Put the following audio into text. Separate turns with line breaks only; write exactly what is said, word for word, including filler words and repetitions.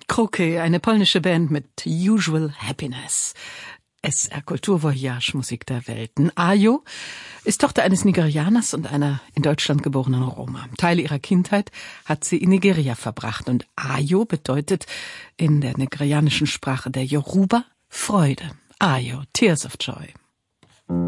Kroky, eine polnische Band mit Usual Happiness. S R Kulturvoyage, Musik der Welten. Ayo ist Tochter eines Nigerianers und einer in Deutschland geborenen Roma. Teile ihrer Kindheit hat sie in Nigeria verbracht und Ayo bedeutet in der nigerianischen Sprache der Yoruba Freude. Ayo, Tears of Joy.